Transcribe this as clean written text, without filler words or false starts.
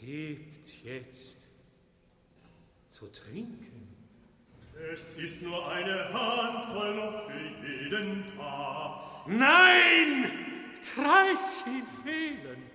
Gebt jetzt zu trinken. Es ist nur eine Handvoll noch für jeden Tag. Nein, 13 fehlen.